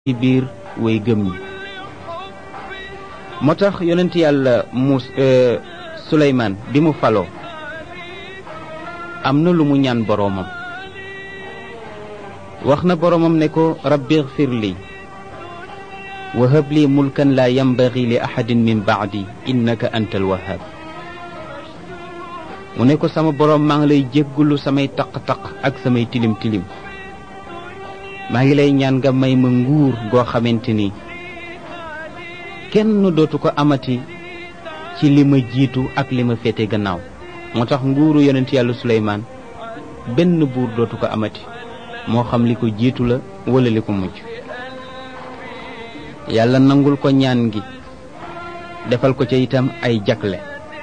ci biir way gëm ñi moo tax yonent yàlla Suleymaan bi mu faloo am na lu mu ñaan boroomam wax na boroomam ne ko rabbi ighfir li wa hab li mulkan la yanbaghi li ahadin min ba'di innaka antal wahhab mu ne ko sama boroom maa ngi lay jéggulu samay taq-taq ak samay tilim-tilim maa ngi lay ñaan nga may ma nguur goo xamante ni kenn dootu ko amati ci li ma jiitu ak li ma féete gannaaw moo tax nguuru yonent yàlla Suleymaan benn buur dootu ko amati moo xam li ko jiitu la wala li ko mujj yàlla nangul ko ñaan gi defal ko ca itam ay jagle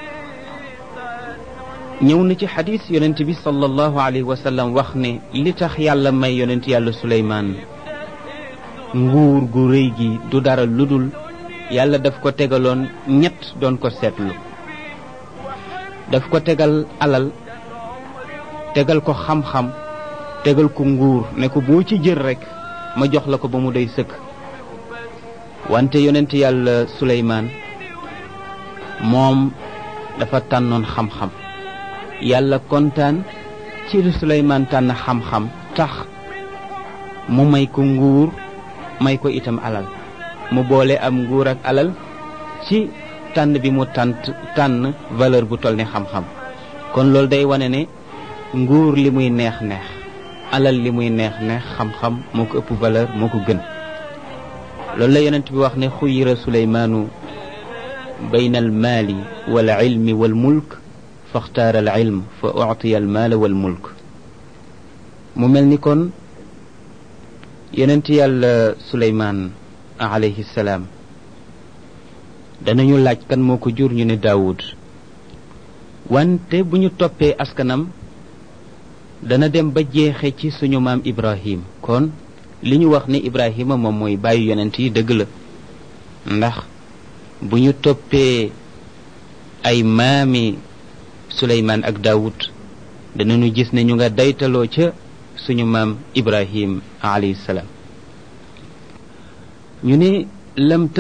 ñëw na ci xadis yonent bi sallallahu alayhi wa sallam wax ne li tax yàlla may yonent yàlla Suleymaan nguur gu rëy gi du dara ludul yàlla daf ko tegaloon ñett doon ko seetlu daf ko tegal alal tegal ko xam-xam tegal ko nguur ne ko boo ci jël rekk ma jox la ko ba mu doy sëkk wante yonent yàlla Suleymaan moom dafa tànnoon xam-xam yàlla kontaan ci Suleymaan tànn xam-xam tax mu may ko nguur may ko itam alal mu boole am nguur ak alal ci tànn bi mu tànn valeur bu toll ni xam-xam kon loolu day wane ne nguur li muy neex-neex alal li muy neex-neex xam-xam moo ko ëpp valeur moo ko gën loolu la yonent bi wax ne xuyira Suleymaanu bayna al maali wal ilmi wal mulk faxtaara al ilm fa u'tiya al maala wal mulk mu mel ni kon yonent yàlla Suleymaan alayhi salaam danañu laaj kan moo ko jur ñu ne Daawud wante bu ñu toppee askanam dana dem ba jeexe ci suñu maam Ibrahim kon li ñu wax ne Ibrahima moom mooy bàyyi yonent yi dëgg la ndax bu ñu toppee ay maami Suleymaan ak Daawud danañu gis ne ñu nga daytaloo ca suñu maam Ibrahim alayhi salaam ñu ne lam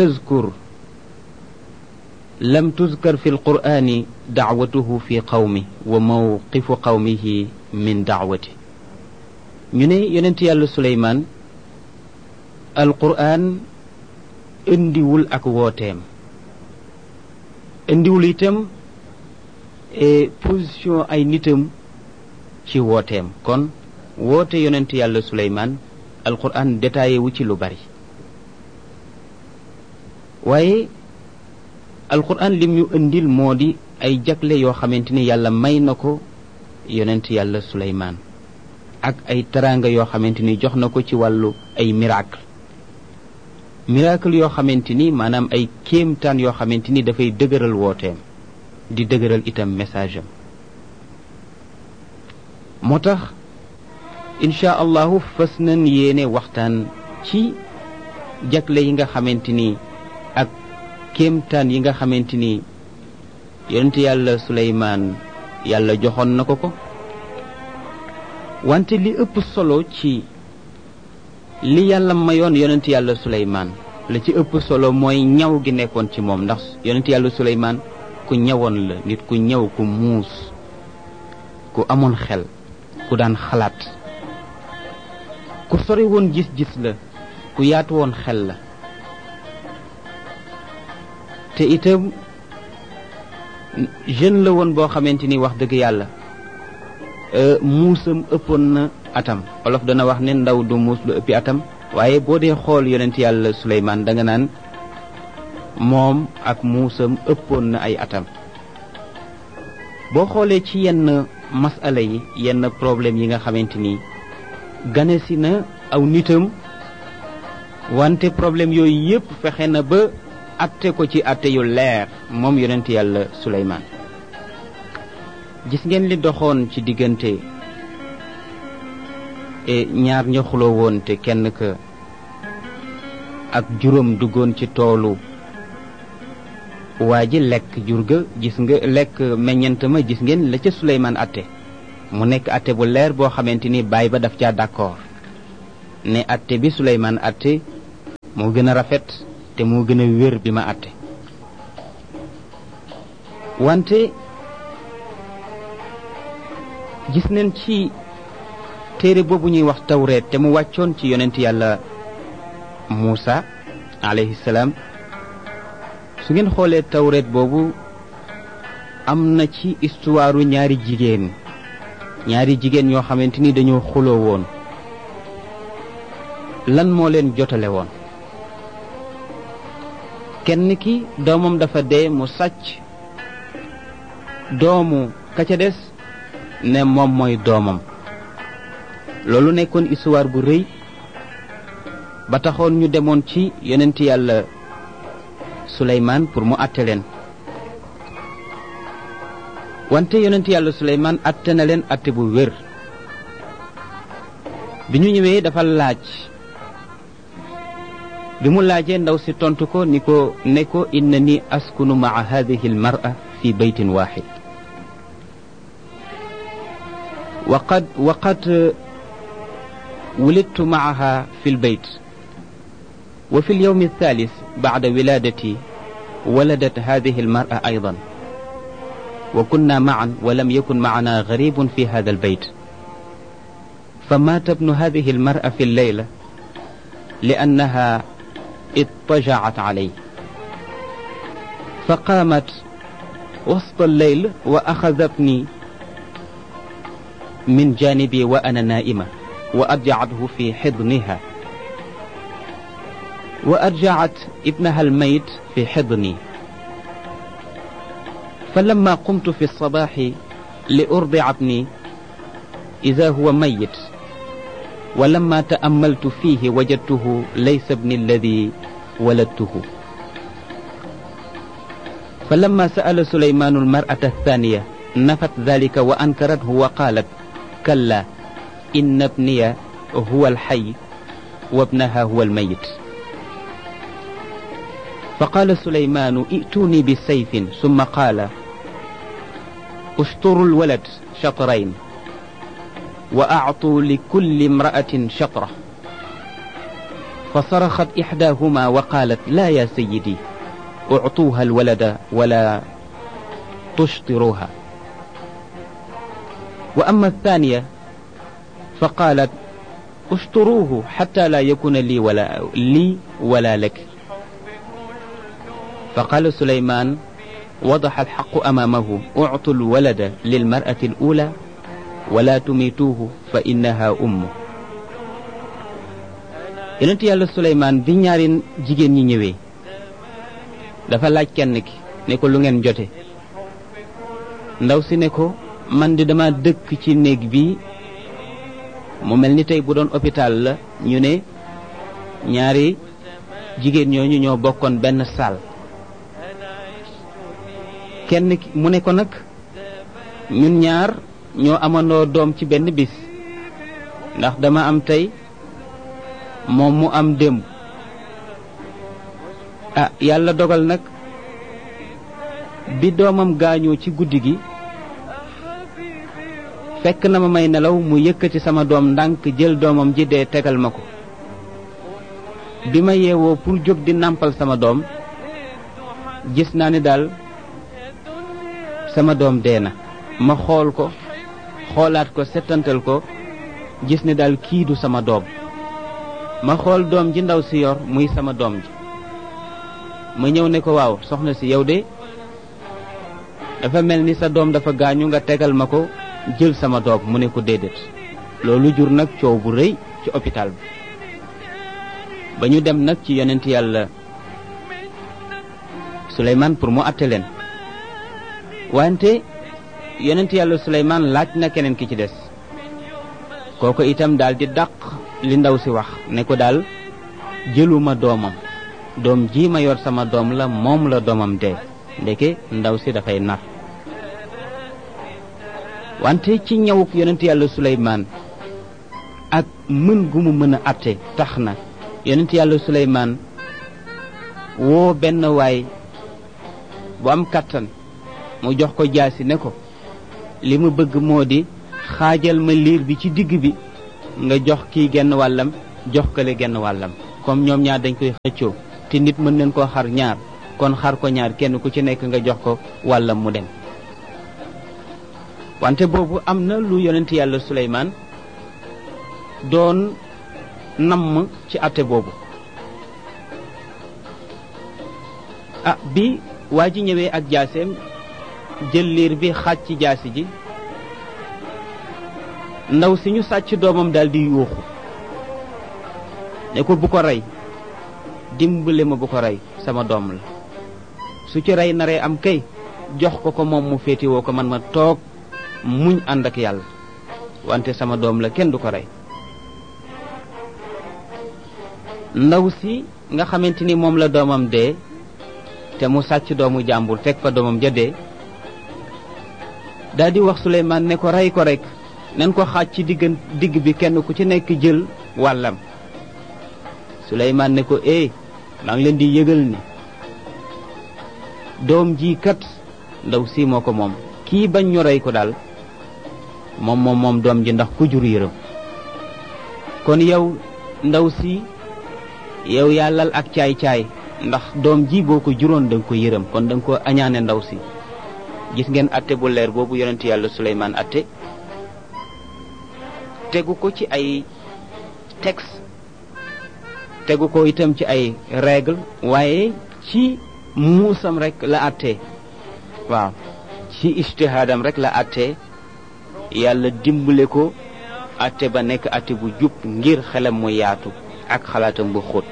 tuzkar fi alqur'ani da'watuhu fi qawmi wa mawqifu qawmihi min da'wati ñu ne yonent yàlla Suleymaan alqur'an indiwul ak wooteem indiwul itam position ay nitam ci wooteem kon woote yonent yàlla Suleymaan alqur'an détaillé wu ci lu bari waaye alquran lim ñu indil moo di ay jagle yoo xamante ni yàlla may na ko yonent yàlla Suleymaan ak ay teraanga yoo xamante ni jox na ko ci wàllu ay miracle yoo xamante ni maanaam ay kéemtaan yoo xamante ni dafay dëgëral wooteem di dëgëral itam message am moo tax incha allahu fas nañ yéene waxtaan ci jagle yi nga xamante ni ak kéemtaan yi nga xamante ni yonent yàlla Suleymaan yàlla joxoon na ko wante li ëpp solo ci li yàlla mayoon yonent yàlla Suleymaan la ci ëpp solo mooy ñaw gi nekkoon ci moom ndax yonent yàlla Suleymaan ku ñawoon la nit ku ñaw ku muus ku amoon xel ku daan xalaat ku sori woon gis-gis la ku yaatu woon xel la te itam jeune la woon boo xamante ni wax dëgg yàlla muusam ëppoon na atam olof dana wax ne ndaw du muus lu ëppi atam waaye boo dee xool yonent yàlla Suleymaan da nga naan moom ak muusam ëppoon na ay atam boo xoolee ci yenn masala yi yenn problème yi nga xamante ni ganesi na aw nitam wante problème yooyu yépp fexe na ba atte ko ci atte yu leer moom yonent yàlla Suleymaan gis ngeen li doxoon ci diggante ñaar ña xuloo woon te kenn ka ak juróom duggoon ci toolu waa ji lekk jur ga gis nga lekk meññent ma gis ngeen la ca Suleymaan atte mu nekk atte bu leer boo xamante ni baay ba daf caa d'accord ne atte bi Suleymaan atte moo gën a rafet te moo gën a wér bi ma àtte wante gis nañ ci téere boobu ñuy wax tawreet te mu wàccoon ci yonent yàlla Muusa alayhi salaam su ngeen xoolee tawreet boobu am na ci histoire ñaari jigéen ñoo xamante ni dañoo xuloo woon lan moo leen jotale woon kenn ki doomam dafa dee mu sàcc doomu ka ca des ne moom mooy doomam loolu nekkoon histoire bu rëy ba taxoon ñu demoon ci yonent yàlla Suleymaan pour mu àtte leen wante yonent yàlla Suleymaan àtte na leen àtte bu wér bi ñu ñëwee dafa laaj bi mu laajee ndaw si tontu ko ne ko innani askunu maa hadihi almar'a fi baytin wahid وقد ولدت معها في البيت وفي اليوم الثالث بعد ولادتي ولدت هذه المرأة أيضا وكنا معا ولم يكن معنا غريب في هذا البيت فمات ابن هذه المرأة في الليلة لأنها اضطجعت عليه فقامت وسط الليل وأخذتني من جانبي وأنا نائمة وأرجعته في حضنها وأرجعت ابنها الميت في حضني فلما قمت في الصباح لأرضع ابني إذا هو ميت ولما تأملت فيه وجدته ليس ابني الذي ولدته فلما سأل سليمان المرأة الثانية نفت ذلك وأنكرته وقالت كلا إن ابني هو الحي وابنها هو الميت فقال سليمان ائتوني بسيف ثم قال اشطروا الولد شطرين وأعطوا لكل امرأة شطرة فصرخت إحداهما وقالت لا يا سيدي اعطوها الولد ولا تشطروها وأما الثانية فقالت اشطروه حتى لا يكون لي ولا لك فقال سليمان وضح الحق أمامه اعطوا الولد للمرأة الأولى ولا تميتوه فإنها أمه yonent yàlla Suleymaan bi ñaari jigéen ñi ñëwee dafa laaj kenn ki ne ko lu ngeen jote ndaw si ne ko man di dama dëkk ci néeg bi mu mel ni tey bu doon hôpital la ñu ne ñaari jigéen ñooñu ñoo bokkoon benn salle kenn ki mu ne ko nag ñun ñaar ñoo amandoo doom ci benn bis ndax dama am tey moom mu am démb yàlla dogal nag bi doomam gaañoo ci guddi gi fekk na ma may nelaw mu yëkkati sama doom ndànk jël doomam ji dee tegal ma ko bi ma yeewoo pour jóg di nàmpal sama doom gis naa ni daal sama doom dee na ma xool ko xoolaat ko settantal ko gis ni daal kii du sama doom ma xool doom ji ndaw si yor muy sama doom ji ma ñëw ne ko waaw soxna si yow de dafa mel ni sa doom dafa gaañu nga tegal ma ko jël sama doom mu ne ko déedéet loolu jur nag coow bu rëy ci hôpital bi ba ñu dem nag ci yonent yàlla Suleymaan pour mu àtte leen wante yonent yàlla Suleymaan laaj na keneen ki ci des kooku itam daal di dàq li ndaw si wax ne ko daal jëluma doomam doom ji ma yor sama doom la moom la doomam dee ndeke ndaw si dafay nar wante ci ñëwuk yonent yàlla Suleymaan ak mën gu mu mën a àtte tax na yonent yàlla Suleymaan woo benn waay bu am kàttan mu jox ko jaasi ne ko li mu bëgg moo di xaajal ma liir bi ci digg bi nga jox kii genn wàllam jox kële genn wàllam comme ñoom ñaar dañ koy xëccoo te nit mën nañ koo xar ñaar kon xar ko ñaar kenn ku ci nekk nga jox ko wàllam mu dem wante boobu am na lu yonent yàlla Suleymaan doon namm ci àtte boobu bi waa ji ñëwee ak jaaseem jël liir bi xaaj ci jaasi ji ndaw si ñu sàcc doomam daal di yuuxu ne ko bu ko rey dimbale ma bu ko rey sama doom la su ci rey naree am kay jox ko moom mu féetiwoo ko man ma toog muñ ànd ak yàlla wante sama doom la kenn du ko rey ndaw si nga xamante ni moom la doomam dee te mu sàcc doomu jàmbur teg fa doomam ja dee daal di wax Suleymaan ne ko rey ko rek nen ko xaaj ci digg bi kenn ku ci nekk jël wàllam Suleymaan ne ko maa ngi leen di yëgal ni doom ji kat ndaw si moo ko moom kii bañ ñu rey ko daal moom doom ji ndax ku jur yërëm kon yow ndaw si yow yàllal ak caay-caay ndax doom ji boo ko juróon danga ko yërëm kon danga ko añaane ndaw si gis ngeen atte bu leer boobu yonent yàlla Suleymaan atte tegu ko ci ay texte tegu ko itam ci ay règle waaye ci muusam rek la atte waaw ci ijtihaadam rek la atte yàlla dimbale ko atte ba nekk atte bu jub ngir xelam mu yaatu ak xalaatam bu xóot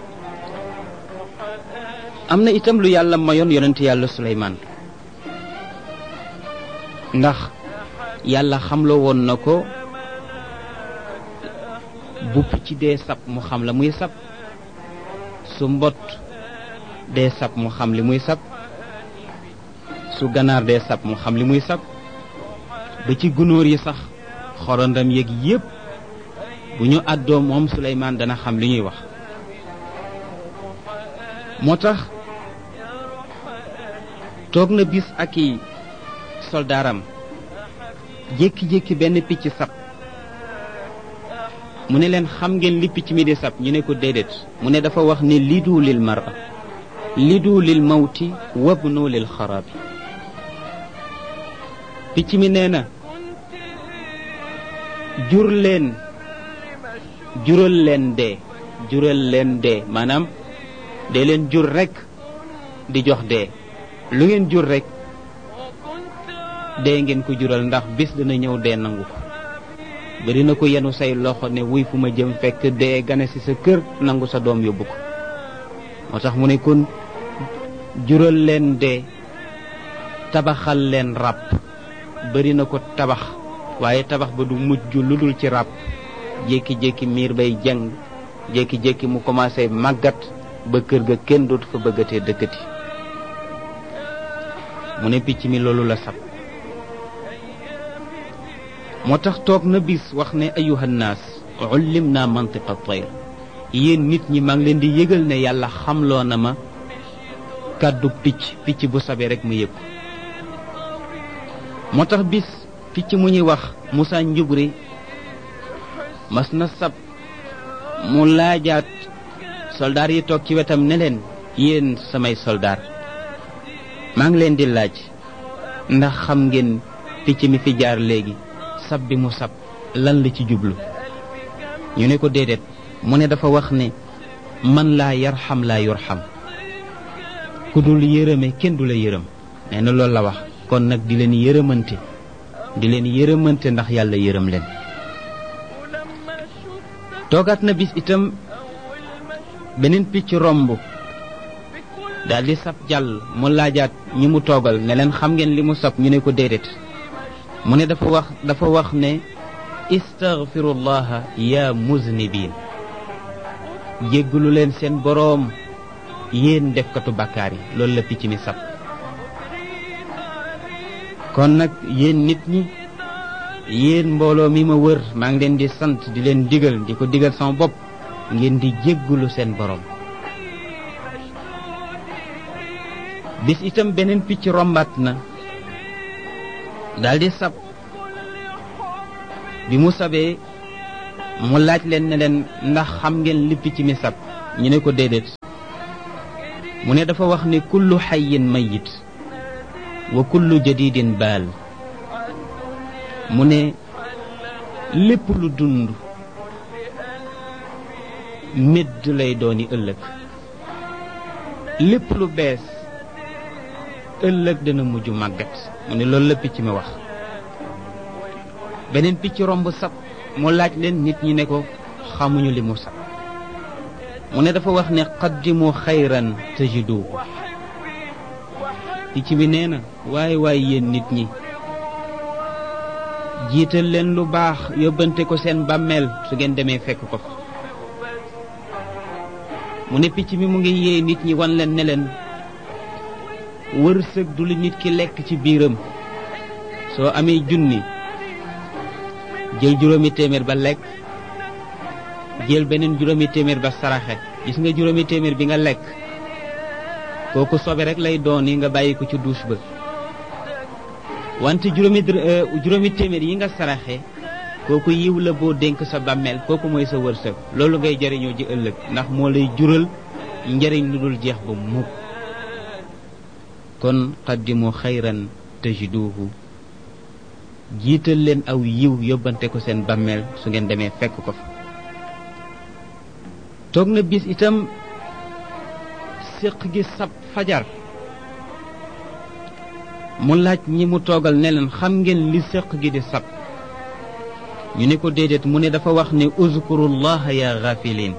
am na itam lu yàlla mayoon yonent yàlla Suleymaan ndax yàlla xamloo woon na ko bu picc dee sab mu xam la muy sab su mbott dee sab mu xam li muy sab su ganaar dee sab mu xam li muy sab ba ci gunóor yi sax xorondam yeeg yépp bu ñu àddoo moom Suleymaan dana xam li ñuy wax moo tax toog na bis ak i soldaaram jékki-jékki benn picc sab mu ne leen xam ngeen li picc mi di sab ñu ne ko déedéet mu ne dafa wax ne lidu lil mar'a lidu lil mawti wabnu lil xarabi picc mi nee na jural leen dee maanaam dee leen jur rek di jox dee lu ngeen jur rek dee ngeen ko jural ndax bis dana ñëw dee nangu ko bari na ko yenu say loxo ne wuy fu ma jëm fekk dee gane ci sa kër nangu sa doom yóbbu ko moo tax mu ne kon jural leen dee tabaxal leen ràbb bari na ko tabax waaye tabax ba du mujj lu dul ci ràbb jékki-jékki miir bay jàng jékki-jékki mu commencé màggat ba kër ga kenn dootu fa bëggatee dëkkati mu ne picc mi loolu la sab moo tax toog na bis wax ne ayuha nnaas ullimna mantiqa tayr yéen nit ñi maa ngi leen di yëgal ne yàlla xamloo na ma kàddu picc bu sabee rek mu yëg moo tax bis picc mu ñuy wax Musaa Njubri mas na sab mu laajaat soldaar yi toog ci wetam ne leen yéen samay soldaar maa ngi leen di laaj ndax xam ngeen picc mi fi jaar léegi sab bi mu sab lan la ci jublu ñu ne ko déedéet mu ne dafa wax ne man laa yarxam laa yurxam ku dul yërëme kenn du la yërëm nee na loolu la wax kon nag di leen yërëmante ndax yàlla yërëm leen toogaat na bis itam beneen picc romb daldi sab jàll mu laajaat ñi mu toogal ne leen xam ngeen li mu sab ñu ne ko déedéet mu ne dafa wax ne istaghfirullaha ya muznibin jéggalu leen seen boroom yéen defkatu bàkkaar yi loolu la picc mi sab kon nag yéen nit ñi yéen mbooloo mi ma wër maa ngi leen di sant di leen digal di ko digal sama bopp ngeen di jéggalu seen boroom bis itam beneen picc rombaat na daldi sab bi mu sabee mu laaj leen ne leen ndax xam ngeen li picc mi sab ñu ne ko déedéet mu ne dafa wax ne kullu xayin mayit wa kullu jadidin baal mu ne lépp lu dund médd lay dooni ëllëg lépp lu bees ëllëg dana mujj màggat mu ne loolu la picc mi wax beneen picc romb sab mu laaj leen nit ñi ne ko xamuñu li mu sab mu ne dafa wax ne qaddimu xayran tajiduhu picc mi nee na waaye yéen nit ñi jiital leen lu baax yóbbante ko seen bàmmeel su ngeen demee fekk ko fa mu ne picc mi mu ngi yee nit ñi wan leen ne leen wërsëg du li nit ki lekk ci biiram soo amee junni jël juróomi téeméer ba lekk jël beneen juróomi téeméer ba saraxe gis nga juróomi téeméer bi nga lekk kooku sobe rek lay doon yi nga bàyyi ko ci douche ba wante juróomi téeméer yi nga saraxe kooku yiw la boo dénk sa bàmmeel kooku mooy sa wërsëg loolu ngay jariñoo ji ëllëg ndax moo lay jural njariñ lu dul jeex ba mukk kon qaddimu xayran tajiduhu jiital leen aw yiw yóbbante ko seen bàmmeel su ngeen demee fekk ko fa toog na bis itam séq gi sab fajar mu laaj ñi mu toogal ne leen xam ngeen li séq gi di sab ñu ne ko déedéet mu ne dafa wax ne uzkurullaha ya ghafilin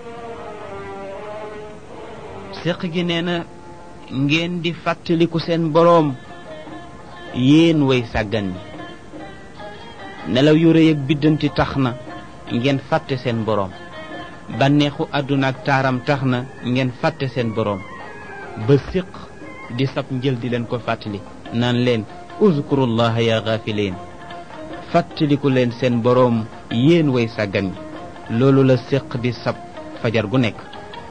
séq gi nee na ngeen di fàttaliku seen boroom yéen way sàggan ñi nelaw yu rëy ak biddanti tax na ngeen fàtte seen boroom bànneexu àdduna ak taaram tax na ngeen fàtte seen boroom ba séq di sab njël di leen ko fàttali naan leen uzkurullaha ya ghafilin fàttaliku leen seen boroom yéen way sàggan ñi loolu la séq di sab fajar gu nekk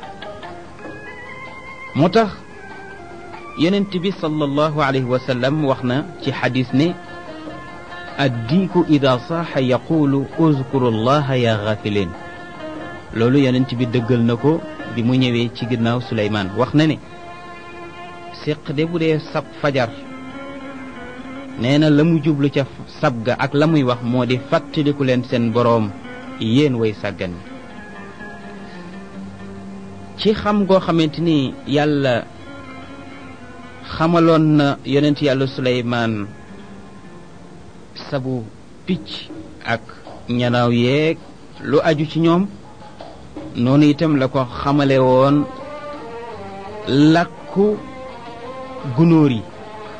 moo tax yonent bi sallallahu alayhi wa sallam wax na ci xadis ne addiiku ida saaxa yaqulu uzkurullaha ya ghafilin loolu yonent bi dëggal na ko bi mu ñëwee ci ginnaaw Suleymaan wax na ne séq de bu dee sab fajar nee na la mu jublu ca sab ga ak la muy wax moo di fàttaliku leen seen boroom yéen way sàggan ci xam goo xamante ni yàlla xamaloon na yonent yàlla Suleymaan sabu picc ak ñanaaw yeeg lu aju ci ñoom noonu itam la ko xamale woon làkku gunóor yi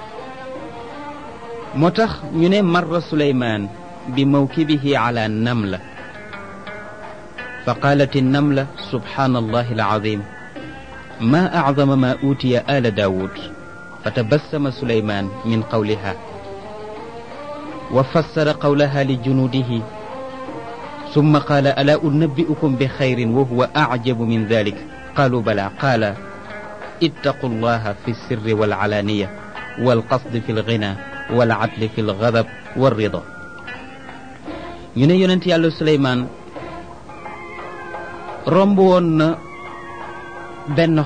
moo tax ñu ne marra Suleymaan bi mawkibihi ala namla fa qaalat namla subhaanallahi alazim ma acdama ma uutiya ala daawud fa tabassama Suleymaan min qawliha wa fassara qawlaha li junuudihi summa qaala alaa unabbi'ukum bi xayrin wa huwa acjabu min dalik qaalu balaa qaala ittaqu llaha fi sirri wal alaaniya wal qasdi fi lgina wal adli fi lgadab wal rida ñu ne yonent yàlla Suleymaan romb woon na benn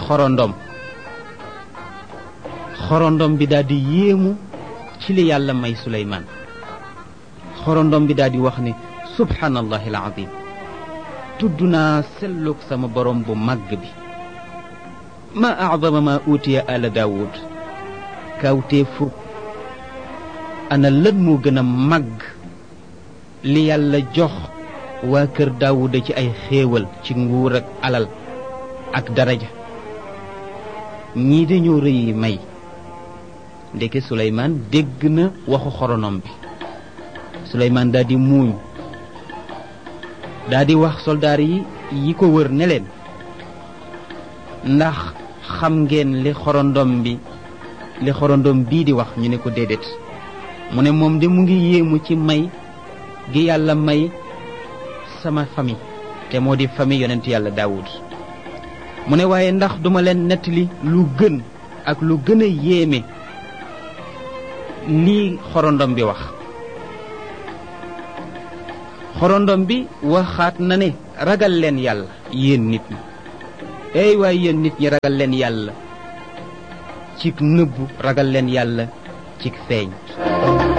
xorondom bi daal di yéemu ci li yàlla may Suleymaan xorondom bi daal di wax ne subhaanallahi alazim tudd naa sellug sama borom bu màgg bi ma acdama ma uutiya ala daawud kawtee fukk ana lan moo gën a màgg li yàlla jox waa kër daawuda ci ay xéewal ci nguur ak alal ak daraja ñii dañoo rëy may ndeke Suleymaan dégg na waxu xoronom bi Suleymaan daal di muuñ daal di wax soldaar yi ko wër ne leen ndax xam ngeen li xorondom bii di wax ñu ne ko déedéet mu ne moom de mu ngi yéemu ci may gi yàlla may sama famille te moo di famille yonent yàlla Daawud mu ne waaye ndax duma leen nettali lu gën ak lu gën a yéeme lii xorondom bi wax xorondom bi waxaat na ne ragal leen yàlla yéen nit ñi ey waay yéen nit ñi ragal leen yàlla cig nëbbu ragal leen yàlla cig feeñ